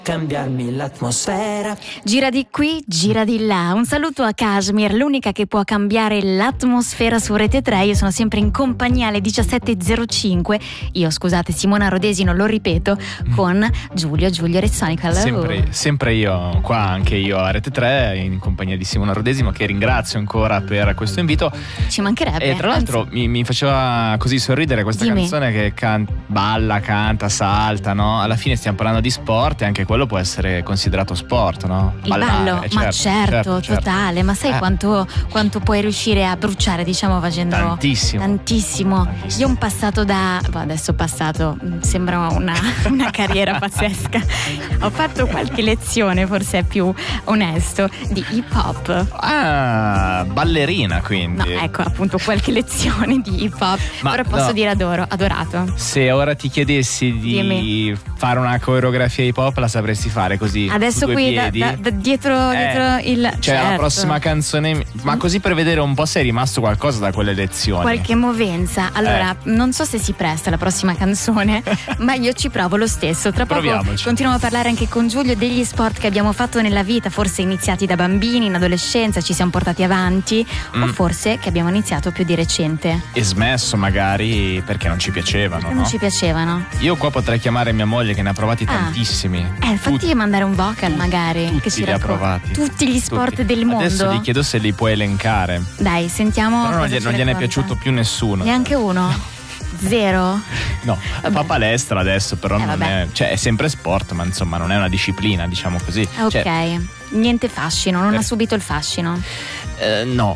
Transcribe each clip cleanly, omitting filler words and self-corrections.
cambiarmi l'atmosfera. Gira di qui, gira di là. Un saluto a Kashmir, l'unica che può cambiare l'atmosfera su Rete 3. Io sono sempre in compagnia alle 17.05. Io, scusate, Simona Rodesino, lo ripeto, con Giulio Rezzonico. Sempre io, qua anche io a Rete 3, in compagnia di Simona Rodesimo, che ringrazio ancora per questo invito. Ci mancherebbe. E tra l'altro mi faceva così sorridere questa canzone che balla, canta, salta, no? Alla fine stiamo parlando di sport e anche quello può essere considerato sport, no? Il ballo, ma certo, totale. Ma sai quanto puoi riuscire a bruciare, diciamo, facendo tantissimo. Io ho passato adesso sembra una carriera pazzesca. Ho fatto qualche lezione, forse è più onesto, di hip hop. Ah, ballerina quindi. No, ecco, appunto, qualche lezione di hip hop. Però posso dire adorato. Se ora ti chiedessi di fare una coreografia hip hop, la sapresti fare così? Adesso qui dietro il. Cioè la prossima canzone. Ma così per vedere un po' se è rimasto qualcosa da quelle lezioni. Qualche movenza. Allora, non so se si presta la prossima canzone, ma io ci provo lo stesso. Tra poco continuiamo a parlare anche con Giulio degli sport che abbiamo fatto nella vita, forse iniziati da bambini, in adolescenza, ci siamo portati avanti, o forse che abbiamo iniziato più di recente. E smesso magari perché non ci piacevano. Non ci piacevano. Io qua potrei chiamare mia moglie che ne ha provati tantissimi. Infatti mandare un vocal magari tutti che ci li ha provati. Tutti gli sport del mondo. Adesso gli chiedo se li puoi elencare. Dai, sentiamo. Però non gliene è piaciuto più nessuno. Neanche uno? Zero? No, fa palestra adesso, però non è. Cioè è sempre sport, ma insomma non è una disciplina, diciamo così. Ok, niente fascino, non ha subito il fascino. No.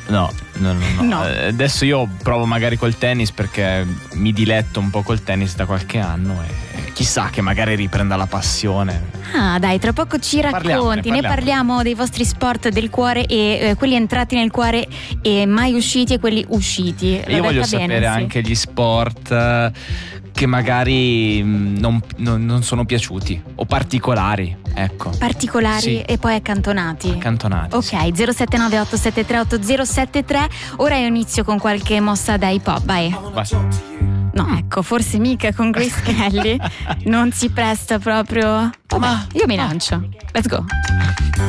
Adesso io provo magari col tennis perché mi diletto un po' col tennis da qualche anno e chissà che magari riprenda la passione. Dai, tra poco ci racconti, ne parliamo dei vostri sport del cuore e quelli entrati nel cuore e mai usciti e quelli usciti. Io voglio sapere anche gli sport che magari non sono piaciuti o particolari, ecco. Particolari e poi accantonati. Ok, sì. 079-873-8073. Ora io inizio con qualche mossa da hip hop, vai. No, ecco, forse mica con Grace Kelly. Non si presta proprio. Vabbè, io mi lancio. Let's go.